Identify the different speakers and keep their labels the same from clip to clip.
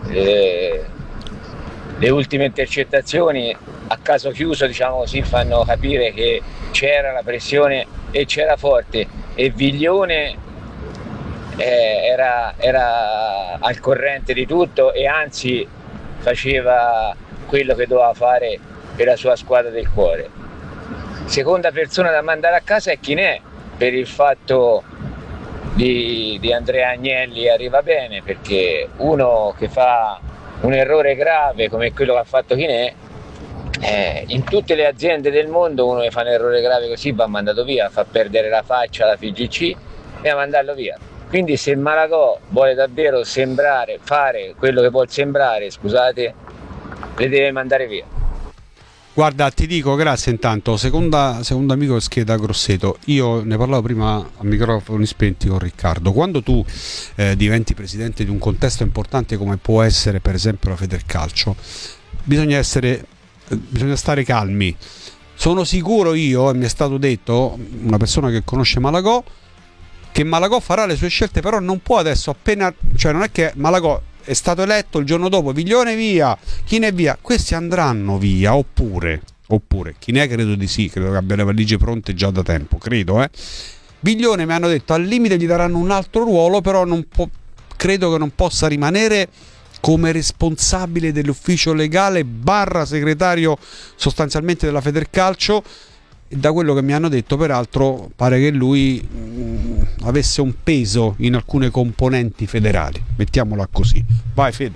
Speaker 1: le ultime intercettazioni a caso chiuso, diciamo così, fanno capire che c'era la pressione e c'era forte, e Viglione era al corrente di tutto e anzi faceva quello che doveva fare per la sua squadra del cuore. Seconda persona da mandare a casa è Chinè, per il fatto di Andrea Agnelli arriva bene, perché uno che fa un errore grave come quello che ha fatto Chinè, in tutte le aziende del mondo uno che fa un errore grave così va mandato via, fa perdere la faccia alla FIGC e a mandarlo via. Quindi se Malagò vuole davvero fare quello che vuol sembrare, scusate, le deve mandare via.
Speaker 2: Guarda, ti dico, grazie intanto. Secondo amico che schieda Grosseto, io ne parlavo prima a microfoni spenti con Riccardo. Quando tu diventi presidente di un contesto importante come può essere per esempio la Federcalcio, bisogna stare calmi. Sono sicuro io, e mi è stato detto, una persona che conosce Malagò, che Malagò farà le sue scelte, però non può adesso cioè non è che Malagò è stato eletto il giorno dopo, Viglione via, Chinè via, questi andranno via, oppure Chinè credo di sì, credo che abbia le valigie pronte già da tempo, credo. Viglione mi hanno detto al limite gli daranno un altro ruolo, però credo che non possa rimanere come responsabile dell'ufficio legale / segretario sostanzialmente della Federcalcio. E da quello che mi hanno detto, peraltro, pare che lui avesse un peso in alcune componenti federali, mettiamola così. Vai Fede.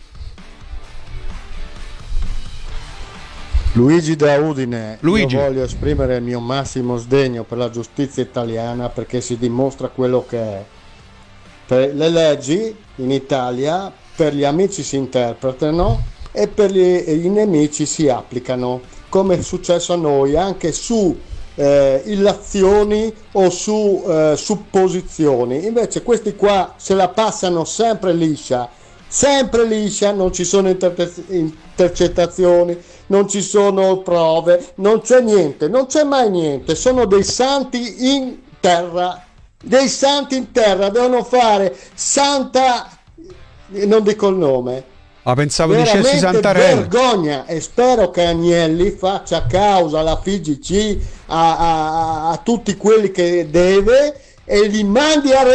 Speaker 3: Luigi da Udine.
Speaker 2: Luigi.
Speaker 3: Io voglio esprimere il mio massimo sdegno per la giustizia italiana, perché si dimostra quello che è. Per le leggi in Italia per gli amici si interpretano e per i nemici si applicano, come è successo a noi anche su illazioni o su supposizioni. Invece questi qua se la passano sempre liscia, non ci sono intercettazioni, non ci sono prove, non c'è niente, non c'è mai niente, sono dei santi in terra, devono fare santa, non dico il nome.
Speaker 2: Pensavo dicessi Santarelli.
Speaker 3: Vergogna, e spero che Agnelli faccia causa alla FIGC, a tutti quelli che deve, e li mandi a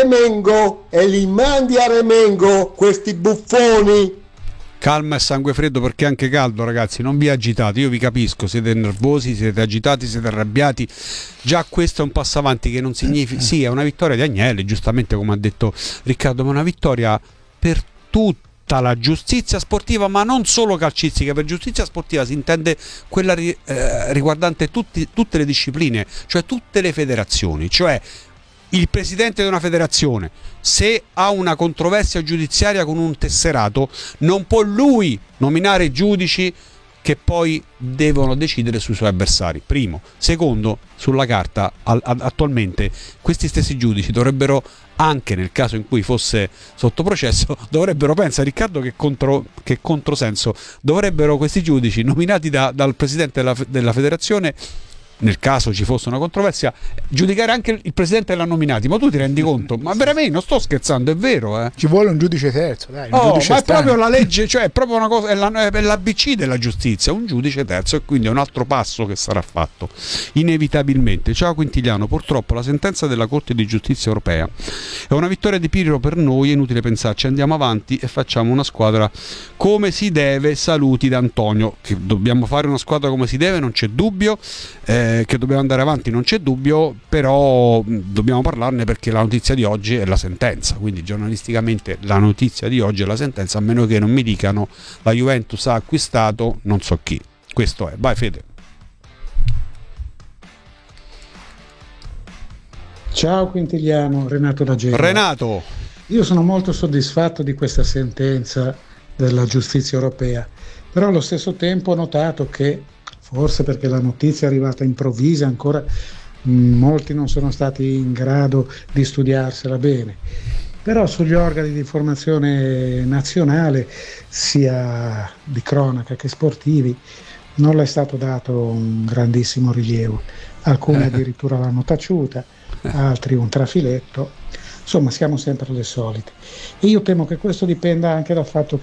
Speaker 3: Remengo questi buffoni.
Speaker 2: Calma e sangue freddo, perché è anche caldo, ragazzi, non vi agitate, io vi capisco, siete nervosi, siete agitati, siete arrabbiati, già questo è un passo avanti che non significa, sì, è una vittoria di Agnelli, giustamente come ha detto Riccardo, ma una vittoria per tutti, la giustizia sportiva, ma non solo calcistica. Per giustizia sportiva si intende quella riguardante tutte le discipline, cioè tutte le federazioni, cioè il presidente di una federazione, se ha una controversia giudiziaria con un tesserato, non può lui nominare giudici che poi devono decidere sui suoi avversari. Primo. Secondo, sulla carta attualmente questi stessi giudici dovrebbero, anche nel caso in cui fosse sotto processo, dovrebbero, pensa Riccardo che controsenso, dovrebbero questi giudici nominati dal presidente della federazione, nel caso ci fosse una controversia, giudicare anche il presidente che l'ha nominati. Ma tu ti rendi conto? Ma veramente non sto scherzando, è vero,
Speaker 4: Ci vuole un giudice terzo, dai, un giudice
Speaker 2: ma è
Speaker 4: esterno.
Speaker 2: proprio la legge, cioè è proprio una cosa, è l'ABC della giustizia, un giudice terzo, e quindi è un altro passo che sarà fatto inevitabilmente. Ciao Quintiliano, purtroppo la sentenza della Corte di Giustizia Europea è una vittoria di Pirro per noi, è inutile pensarci, andiamo avanti e facciamo una squadra come si deve. Saluti da Antonio. Che dobbiamo fare una squadra come si deve, non c'è dubbio, che dobbiamo andare avanti non c'è dubbio, però dobbiamo parlarne, perché la notizia di oggi è la sentenza, quindi giornalisticamente la notizia di oggi è la sentenza, a meno che non mi dicano la Juventus ha acquistato non so chi. Questo è. Vai Fede.
Speaker 5: Ciao Quintiliano, Renato da Genova.
Speaker 2: Renato,
Speaker 5: io sono molto soddisfatto di questa sentenza della giustizia europea, però allo stesso tempo ho notato che, forse perché la notizia è arrivata improvvisa, ancora molti non sono stati in grado di studiarsela bene, però sugli organi di informazione nazionale, sia di cronaca che sportivi, non le è stato dato un grandissimo rilievo. Alcuni addirittura l'hanno taciuta, altri un trafiletto. Insomma, siamo sempre le solite. E io temo che questo dipenda anche dal fatto